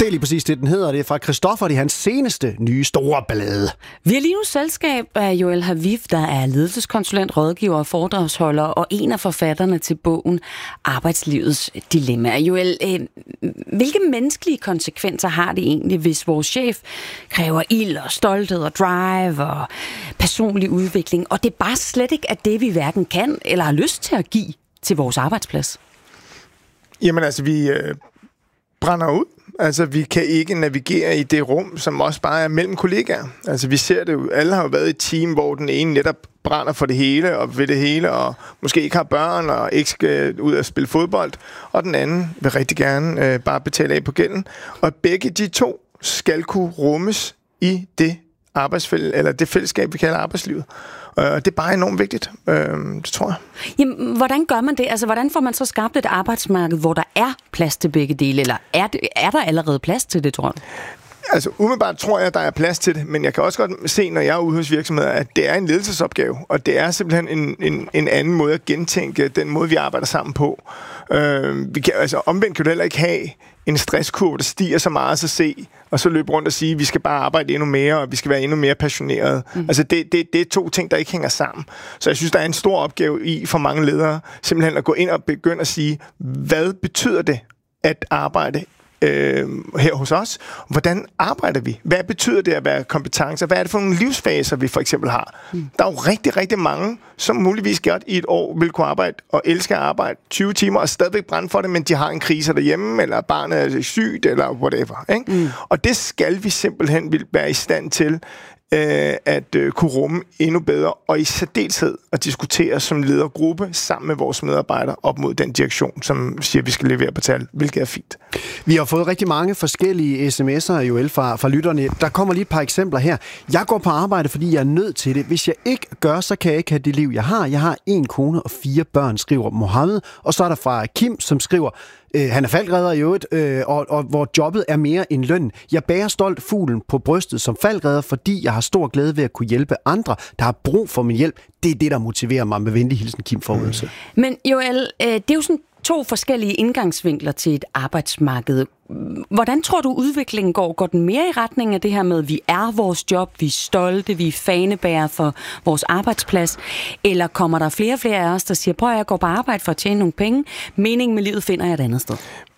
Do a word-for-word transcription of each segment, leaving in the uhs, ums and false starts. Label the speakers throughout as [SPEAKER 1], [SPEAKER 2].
[SPEAKER 1] Det er lige præcis det, den hedder. Det er fra Christoffer, det er hans seneste nye store ballade.
[SPEAKER 2] Vi har lige nu selskab af Joel Haviv, der er ledelseskonsulent, rådgiver og foredragsholder, og en af forfatterne til bogen Arbejdslivets Dilemma. Joel, øh, hvilke menneskelige konsekvenser har det egentlig, hvis vores chef kræver ild og stolthed og drive og personlig udvikling, og det bare slet ikke er det, vi hverken kan eller har lyst til at give til vores arbejdsplads?
[SPEAKER 3] Jamen altså, vi øh, brænder ud. Altså, vi kan ikke navigere i det rum, som også bare er mellem kollegaer. Altså, vi ser det jo. Alle har jo været i et team, hvor den ene netop brænder for det hele og ved det hele, og måske ikke har børn og ikke skal ud og spille fodbold. Og den anden vil rigtig gerne øh, bare betale af på gælden. Og begge de to skal kunne rummes i det arbejdsfællesskab, eller det fællesskab, vi kalder arbejdslivet. Og det er bare enormt vigtigt, øh, det tror jeg.
[SPEAKER 2] Jamen, hvordan gør man det? Altså, hvordan får man så skabt et arbejdsmarked, hvor der er plads til begge dele, eller er, det, er der allerede plads til det, tror du?
[SPEAKER 3] Altså, umiddelbart tror jeg, at der er plads til det, men jeg kan også godt se, når jeg er ude hos virksomheder, at det er en ledelsesopgave, og det er simpelthen en, en, en anden måde at gentænke den måde, vi arbejder sammen på. Øh, vi kan, altså, omvendt kan du heller ikke have en stresskurve, der stiger så meget, så se, og så løbe rundt og sige, at vi skal bare arbejde endnu mere, og vi skal være endnu mere passionerede. Mm. Altså, det, det, det er to ting, der ikke hænger sammen. Så jeg synes, der er en stor opgave i for mange ledere, simpelthen at gå ind og begynde at sige, hvad betyder det at arbejde øh, her hos os? Hvordan arbejder vi? Hvad betyder det at være kompetencer? Hvad er det for nogle livsfaser, vi for eksempel har? Mm. Der er jo rigtig, rigtig mange, som muligvis godt i et år vil kunne arbejde og elsker at arbejde tyve timer og stadigvæk brænde for det, men de har en krise derhjemme, eller barnet er sygt, eller whatever. Ikke? Mm. Og det skal vi simpelthen vil være i stand til øh, at øh, kunne rumme endnu bedre, og i særdeleshed at diskutere som ledergruppe sammen med vores medarbejdere op mod den direktion, som siger, at vi skal levere på tal, hvilket er fint.
[SPEAKER 1] Vi har fået rigtig mange forskellige sms'er, Joel, fra, fra lytterne. Der kommer lige et par eksempler her. Jeg går på arbejde, fordi jeg er nødt til det. Hvis jeg ikke gør, så kan jeg ikke have det liv, jeg har. Jeg har en kone og fire børn, skriver Mohammed. Og så er der fra Kim, som skriver, øh, han er falckredder i øvrigt, øh, og, og hvor jobbet er mere end løn. Jeg bærer stolt fuglen på brystet som falckredder, fordi jeg har stor glæde ved at kunne hjælpe andre, der har brug for min hjælp. Det er det, der motiverer mig. Med venlig hilsen, Kim fra Odense.
[SPEAKER 2] Men Joel, øh, det er jo sådan to forskellige indgangsvinkler til et arbejdsmarked. Hvordan tror du, udviklingen går? Går den mere i retning af det her med, at vi er vores job, vi er stolte, vi er fanebærere for vores arbejdsplads? Eller kommer der flere og flere af os, der siger, prøv at jeg går på arbejde for at tjene nogle penge, meningen med livet finder jeg et andet sted?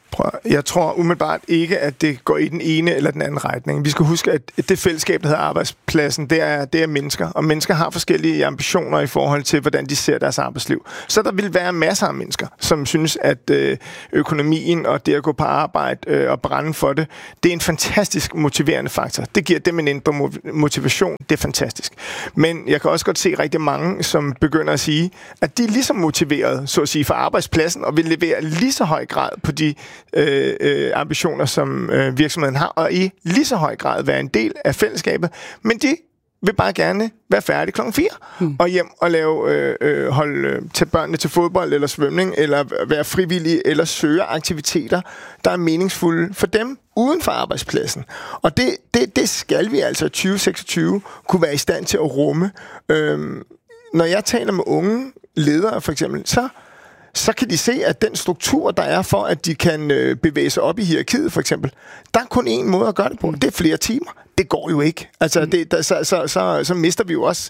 [SPEAKER 3] Jeg tror umiddelbart ikke, at det går i den ene eller den anden retning. Vi skal huske, at det fællesskab, der hedder arbejdspladsen, det er, det er mennesker. Og mennesker har forskellige ambitioner i forhold til, hvordan de ser deres arbejdsliv. Så der vil være masser af mennesker, som synes, at økonomien og det at gå på arbejde og brænde for det, det er en fantastisk motiverende faktor. Det giver dem en indre motivation. Det er fantastisk. Men jeg kan også godt se rigtig mange, som begynder at sige, at de er lige så motiveret, så at sige, for arbejdspladsen, og vil levere lige så høj grad på de Øh, øh, ambitioner, som øh, virksomheden har, og i lige så høj grad være en del af fællesskabet, men de vil bare gerne være færdige klokken fire, hmm. og hjem og lave øh, øh, holde øh, til børnene til fodbold eller svømning, eller være frivillige, eller søge aktiviteter, der er meningsfulde for dem uden for arbejdspladsen. Og det, det, det skal vi altså i tyve seksogtyve kunne være i stand til at rumme. Øh, når jeg taler med unge ledere for eksempel, så så kan de se, at den struktur, der er for, at de kan øh, bevæge sig op i hierarkiet, for eksempel, der er kun én måde at gøre det på. Det er flere timer. Det går jo ikke. Altså, det, der, så, så, så, så mister vi jo også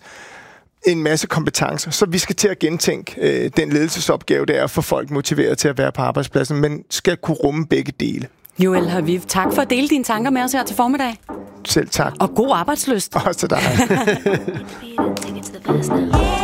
[SPEAKER 3] en masse kompetencer. Så vi skal til at gentænke øh, den ledelsesopgave, det er at få folk motiveret til at være på arbejdspladsen, men skal kunne rumme begge dele.
[SPEAKER 2] Joel Haviv, tak for at dele dine tanker med os her til formiddag.
[SPEAKER 3] Selv tak.
[SPEAKER 2] Og god arbejdslyst.
[SPEAKER 3] Også til dig.